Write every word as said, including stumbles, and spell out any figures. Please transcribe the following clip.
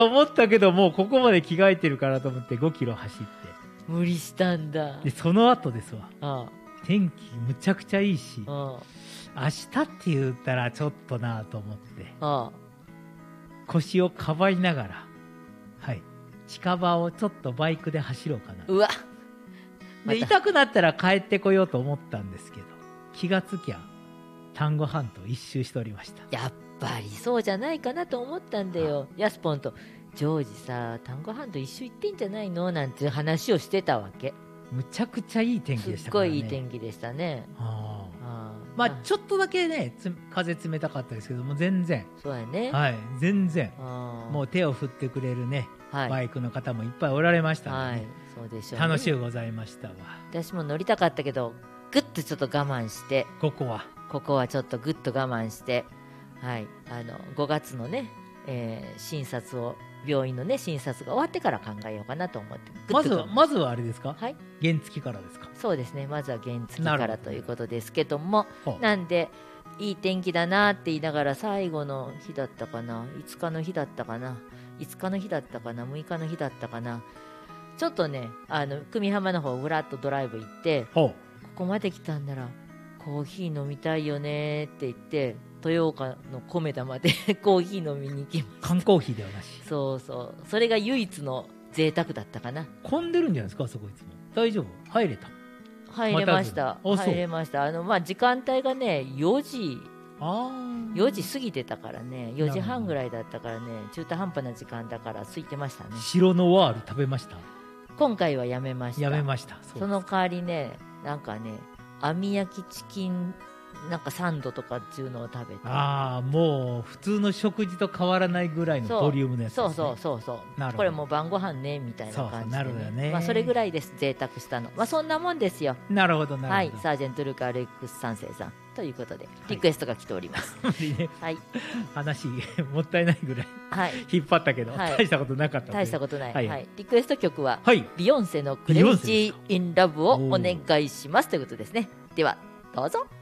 思ったけど、もうここまで着替えてるからと思ってごキロ走って。 無理したんだ。 で、その後ですわ。 あ天気むちゃくちゃいいし、 あ明日って言ったらちょっとなと思って、 ああ腰をかばいながら、はい、近場をちょっとバイクで走ろうかな。 うわまで、 た痛くなったら帰ってこようと思ったんですけど、気がつきゃ丹後半島一周しておりました。 やっぱりそうじゃないかなと思ったんだよ。ヤスポンとジョージさ、丹後半島一周行ってんじゃないのなんて話をしてたわけ。 むちゃくちゃいい天気すっでしたからね。 ごいいい天気でしたね。 ああ、 ああまあちょっとだけね、つ風冷たかったですけども、全然、 そうやね。 はい、全然ああもう手を振ってくれるね、 はいバイクの方もいっぱいおられましたので、ね、 はい、そうでしょうね。 楽しゅうございましたわ。 私も乗りたかったけど、ぐっとちょっと我慢して、 ここはここはちょっとぐっと我慢して、はい、あのごがつのね、えー診察を病院のね診察が終わってから考えようかなと思って、 まずはぐっと我慢まずはあれですか、 はい、 原付からですか。 そうですね、まずは原付なるほどからということですけども、 ほうなんでいい天気だなって言いながら、最後の日だったかな、いつかの日だったかな、いつかの日だったかな、むいかの日だったかな、ちょっとね、あの久美浜の方をぶらっとドライブ行って、 ほう、 ここまで来たんならコーヒー飲みたいよねって言って、豊岡の米田までコーヒー飲みに行きました。 缶コーヒーではなし。 そうそう、それが唯一の贅沢だったかな。 混んでるんじゃないですか、あそこいつも。大丈夫、入れた。 入れました、 待たずにあそう入れました。あの、まあ、時間帯がねよじああ、 よじ過ぎてたからね、よじはんぐらいだったからね、中途半端な時間だから空いてましたね。 白のワール食べました。 今回はやめました。 やめました。そうその代わりね、なんかね、網焼きチキンなんかサンドとかっていうのを食べて、 ああ、もう普通の食事と変わらないぐらいのボリュームのやつです、ね、 そうそうそうそうなるほど、 これもう晩ご飯ねみたいな感じで、ね、 そうそうなるほどね、 まあ、それぐらいです、贅沢したの。まあそんなもんですよ。 なるほどなるほど、 はい、サージェントルカ・アレックス三世さんということでリクエストが来ております、 ね、 はい、 話もったいないぐらい、はい、引っ張ったけど、はい、大したことなかった大したことない、 はいはい、リクエスト曲は、 はい、 ビヨンセのクレイジー・イン・ラブをお願いしますということですね。ではどうぞ。